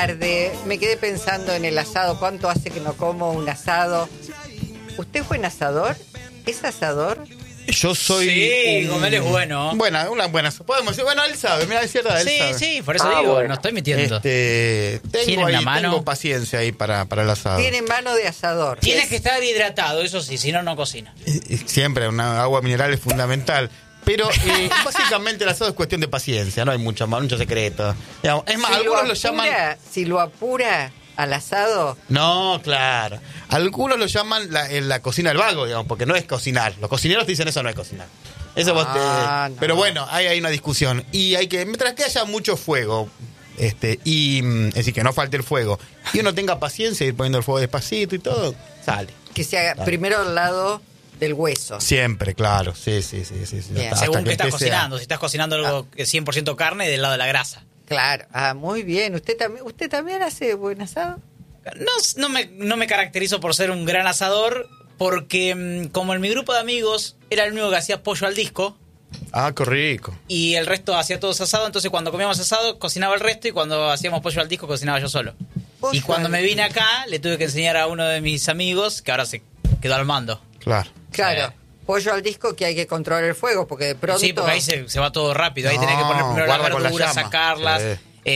tarde. Me quedé pensando en el asado. ¿Cuánto hace que no como un asado? ¿Usted es buen asador? ¿Es asador? Yo soy... Sí, comer es bueno. Una buena... Podemos decir, bueno, él sabe, mira, es verdad, él sabe. Sí, por eso digo, no estoy mintiendo. Tengo paciencia ahí para el asado. Tiene mano de asador. Tienes que estar hidratado, eso sí, si no, no cocina. Siempre, una agua mineral es fundamental. Pero básicamente el asado es cuestión de paciencia, no hay mucho secreto. Digamos, es más, Si algunos lo lo llaman... Si lo apura al asado... No, claro. Algunos lo llaman la cocina del vago, digamos, porque no es cocinar. Los cocineros te dicen eso no es cocinar. Eso no. Pero bueno, hay una discusión. Y hay que, mientras que haya mucho fuego, es decir, que no falte el fuego, y uno tenga paciencia, ir poniendo el fuego despacito y todo, sale. Que se haga primero al lado del hueso. Siempre, claro, sí. Según que estás cocinando, si estás cocinando algo que 100% carne, del lado de la grasa. Claro, muy bien. ¿Usted también hace buen asado? No me caracterizo por ser un gran asador, porque como en mi grupo de amigos era el único que hacía pollo al disco. Ah, qué rico. Y el resto hacía todos asado, entonces cuando comíamos asado cocinaba el resto y cuando hacíamos pollo al disco cocinaba yo solo. Y cuando me vine acá le tuve que enseñar a uno de mis amigos que ahora se quedó al mando. Claro. Pollo al disco que hay que controlar el fuego porque de pronto... Sí, porque ahí se va todo rápido. Ahí tenés que poner primero las verduras, sacarlas,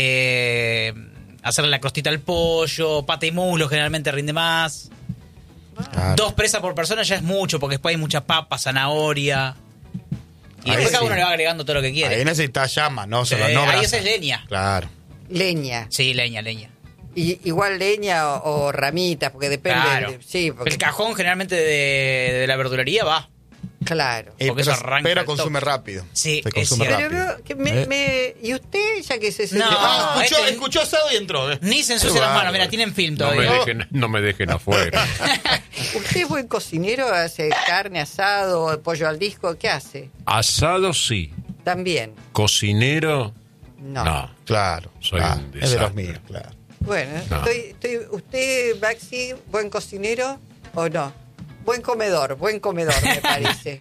hacerle la crostita al pollo, pata y muslo generalmente rinde más. Claro. 2 presas por persona ya es mucho porque después hay mucha papa, zanahoria. Y después cada uno le va agregando todo lo que quiere. Ahí necesitas llama, no solo ahí esa es leña. Claro. Leña. Sí, leña. Y igual leña o ramitas, porque depende. Claro. Porque... El cajón generalmente de la verdulería va. Claro. Porque eso arranca. Pero consume rápido. Sí, se consume rápido. ¿Y usted, ya que se escuchó asado y entró? Ni se ensucia las manos, mira, tienen film todavía. No me dejen afuera. ¿Usted es buen cocinero? ¿Hace carne, asado, pollo al disco? ¿Qué hace? Asado sí. También. Cocinero no. Claro. Soy un desastre. Es de los míos, claro. Bueno, ¿usted, Maxi, buen cocinero o no? Buen comedor, me parece.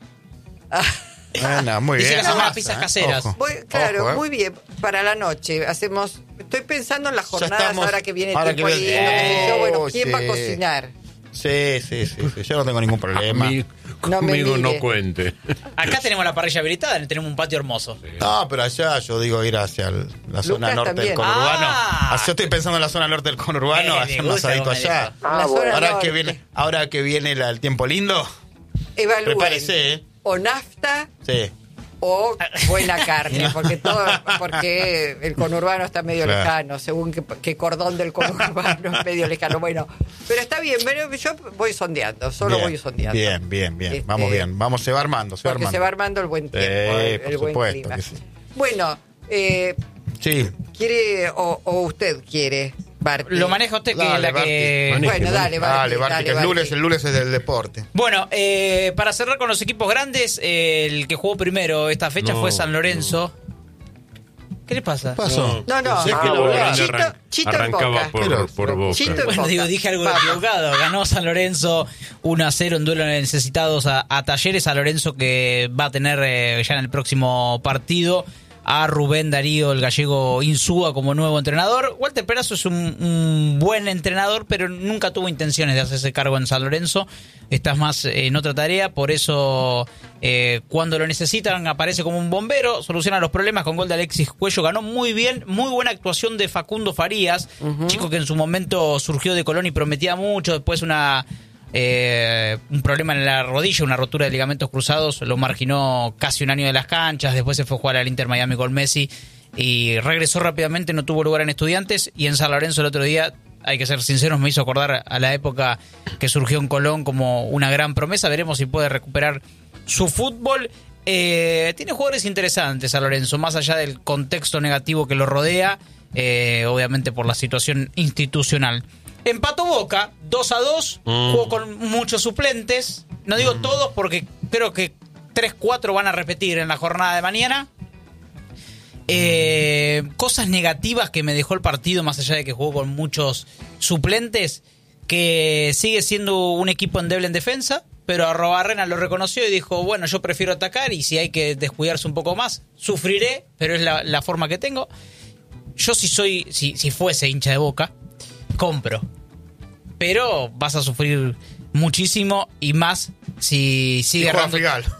Bueno, muy bien. Dice que hacemos pizzas caseras. Claro, muy bien. Para la noche hacemos... Estoy pensando en las jornadas ahora que viene el tiempo lindo. Bueno, ¿quién va a cocinar? Sí. Yo no tengo ningún problema. Conmigo no cuente. Acá tenemos la parrilla habilitada, tenemos un patio hermoso. Sí. No, pero allá yo digo ir hacia la zona norte del conurbano. Yo estoy pensando en la zona norte del conurbano, hacer un asadito allá. Ahora que viene el tiempo lindo, prepárese, o nafta sí, o buena carne, porque el conurbano está medio lejano, según qué cordón del conurbano es medio lejano. Bueno, pero está bien, yo voy sondeando, voy sondeando. Bien, vamos, se va armando. Se va armando el buen tiempo, el buen clima. Sí. Bueno, sí. ¿quiere o usted quiere, Barty? Lo maneja usted, que es la que... Bueno, dale, Barty, que el lunes es del deporte. Bueno, para cerrar con los equipos grandes, el que jugó primero esta fecha fue San Lorenzo. ¿Qué le pasa? ¿Qué pasó? Chito arrancaba por Boca. Bueno, dije algo equivocado. Ganó San Lorenzo 1-0 en duelo necesitados a Talleres. San Lorenzo que va a tener ya en el próximo partido a Rubén Darío, el gallego Insúa, como nuevo entrenador. Walter Perazo es un buen entrenador, pero nunca tuvo intenciones de hacerse cargo en San Lorenzo. Estás más en otra tarea, por eso cuando lo necesitan aparece como un bombero, soluciona los problemas con gol de Alexis Cuello. Ganó muy bien, muy buena actuación de Facundo Farías, chico que en su momento surgió de Colón y prometía mucho, después un problema en la rodilla, una rotura de ligamentos cruzados, lo marginó casi un año de las canchas, después se fue a jugar al Inter Miami con Messi y regresó rápidamente, no tuvo lugar en Estudiantes, y en San Lorenzo el otro día, hay que ser sinceros, me hizo acordar a la época que surgió en Colón como una gran promesa. Veremos si puede recuperar su fútbol. Tiene jugadores interesantes San Lorenzo, más allá del contexto negativo que lo rodea, obviamente por la situación institucional. Empató Boca, 2-2, jugó con muchos suplentes. No digo todos porque creo que 3-4 van a repetir en la jornada de mañana. Cosas negativas que me dejó el partido, más allá de que jugó con muchos suplentes, que sigue siendo un equipo endeble en defensa, pero Arrobarrena lo reconoció y dijo, bueno, yo prefiero atacar y si hay que descuidarse un poco más, sufriré, pero es la forma que tengo. yo si fuese hincha de Boca, compro. Pero vas a sufrir muchísimo y más si sigue errando.